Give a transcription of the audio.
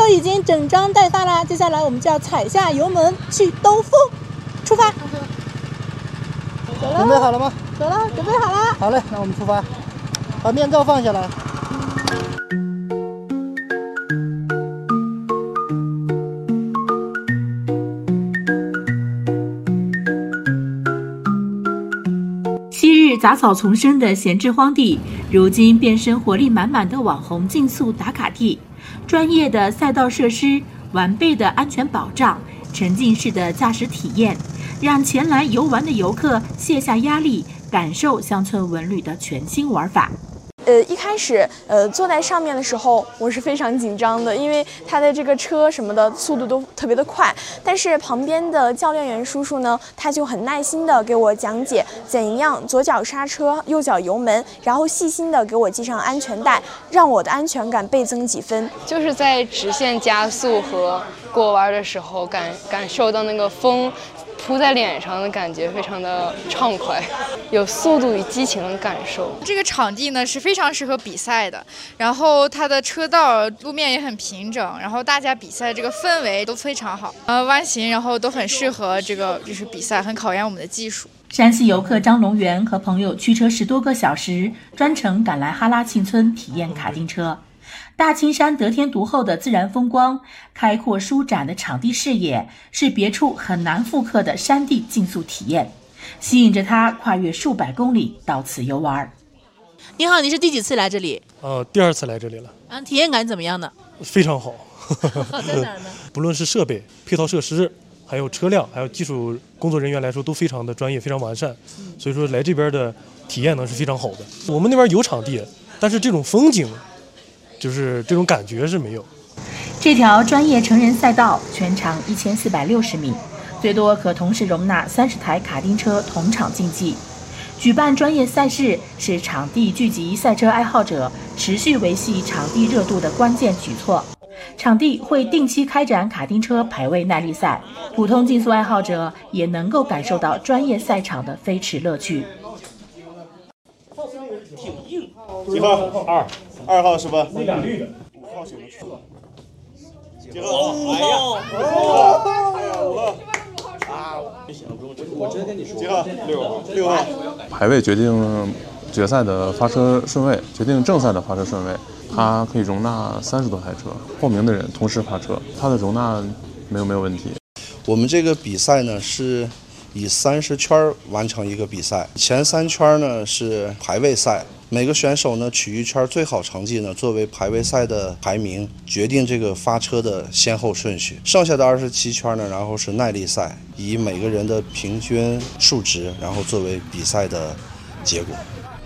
都已经整装待发啦，接下来我们就要踩下油门去兜风，出发。走了， 准备好了吗？ 走了，准备好了。 好嘞，那我们出发，把面罩放下来。 昔日杂草丛生的闲置荒地，如今变身活力满满的网红竞速打卡地。专业的赛道设施，完备的安全保障，沉浸式的驾驶体验，让前来游玩的游客卸下压力，感受乡村文旅的全新玩法。 一开始坐在上面的时候，我是非常紧张的，因为它的这个车什么的速度都特别的快。但是旁边的教练员叔叔呢，他就很耐心的给我讲解怎样左脚刹车，右脚油门，然后细心的给我系上安全带，让我的安全感倍增几分。 就是在直线加速和过弯的时候，感受到那个风扑在脸上的感觉非常的畅快，有速度与激情的感受。 这个场地呢是非常适合比赛的，然后它的车道路面也很平整，然后大家比赛这个氛围都非常好，弯行然后都很适合这个就是比赛，很考验我们的技术。 山西游客张龙元和朋友驱车10多个小时，专程赶来哈拉庆村体验卡丁车。大青山得天独厚的自然风光，开阔舒展的场地视野，是别处很难复刻的山地竞速体验，吸引着他跨越数百公里到此游玩。 你好，你是第几次来这里？ 第2次来这里了。 体验感怎么样呢？ 非常好。 好在哪儿呢？ 不论是设备、配套设施，还有车辆，还有技术工作人员来说，都非常的专业，非常完善。所以说来这边的体验呢是非常好的。我们那边有场地，但是这种风景，就是这种感觉是没有。 这条专业成人赛道全长1460米，最多可同时容纳30台卡丁车同场竞技。举办专业赛事是场地聚集赛车爱好者、持续维系场地热度的关键举措。场地会定期开展卡丁车排位耐力赛，普通竞速爱好者也能够感受到专业赛场的飞驰乐趣。 几号？2号是吧？那俩绿的。5号行了。几号？5号。哎呀，5号。我直接跟你说。几号？6号。 排位决定决赛的发车顺位，决定正赛的发车顺位。它可以容纳30多台车，报名的人同时发车，它的容纳没有问题。 我们这个比赛呢是以30圈完成一个比赛，前3圈呢是排位赛，每个选手呢取一圈最好成绩呢作为排位赛的排名，决定这个发车的先后顺序。剩下的27圈呢，然后是耐力赛，以每个人的平均数值，然后作为比赛的结果。